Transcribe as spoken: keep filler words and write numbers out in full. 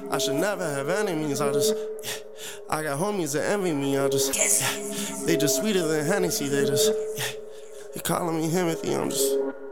I should never have enemies. I just, yeah. I got homies that envy me. I just, yeah. They just sweeter than Hennessy. They just, yeah. They calling me Timothy. I'm just.